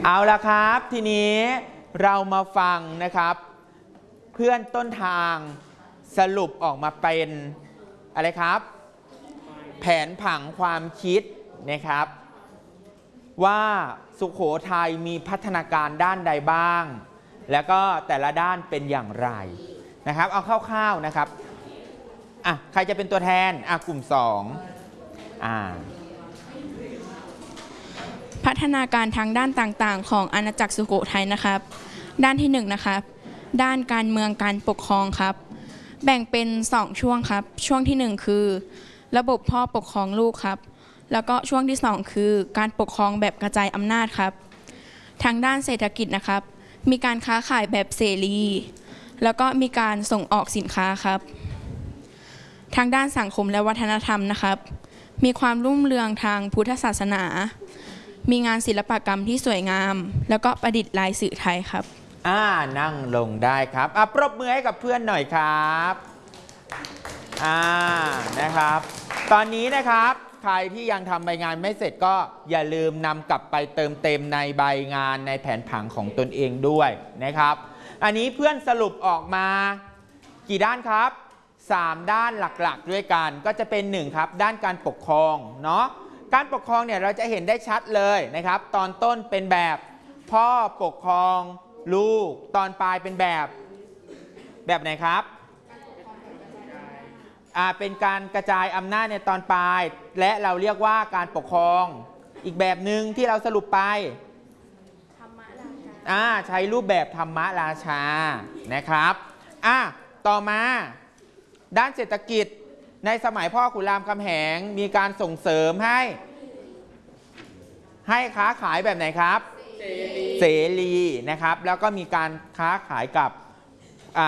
เอาละครับทีนี้เรามาฟังนะครับเพื่อนต้นทางสรุปออกมาเป็นอะไรครับแผนผังความคิดนะครับว่าสุโขทัยมีพัฒนาการด้านใดบ้างแล้วก็แต่ละด้านเป็นอย่างไรนะครับเอาคร่าวๆนะครับใครจะเป็นตัวแทนกลุ่ม2 พัฒนาการทางด้านต่างๆของอาณาจักรสุโขทัยนะครับด้านที่1นะครับด้านการเมืองการปกครองครับแบ่งเป็น2ช่วงครับช่วงที่1คือระบบพ่อปกครองลูกครับแล้วก็ช่วงที่2คือการปกครองแบบกระจายอำนาจครับทางด้านเศรษฐกิจนะครับมีการค้าขายแบบเสรีแล้วก็มีการส่งออกสินค้าครับทางด้านสังคมและวัฒนธรรมนะครับมีความรุ่งเรืองทางพุทธศาสนามีงานศิลปกรรมที่สวยงามแล้วก็ประดิษฐ์ลายสื่อไทยครับนั่งลงได้ครับปรบมือให้กับเพื่อนหน่อยครับนะครับตอนนี้นะครับใครที่ยังทำใบงานไม่เสร็จก็อย่าลืมนำกลับไปเติมเต็มในใบงานในแผนผังของตนเองด้วยนะครับอันนี้เพื่อนสรุปออกมากี่ด้านครับ3ด้านหลักๆด้วยกันก็จะเป็น1ครับด้านการปกครองเนาะการปกครองเนี่ยเราจะเห็นได้ชัดเลยนะครับตอนต้นเป็นแบบพ่อปกครองลูกตอนปลายเป็นแบบไหนครับเป็นการกระจายอำนาจในตอนปลายและเราเรียกว่าการปกครองอีกแบบหนึ่งที่เราสรุปไปธรรมราชาใช้รูปแบบธรรมราชานะครับต่อมาด้านเศรษฐกิจในสมัยพ่อขุนรามคำแหงมีการส่งเสริมให้ค้าขายแบบไหนครับเสรีนะครับแล้วก็มีการค้าขายกับ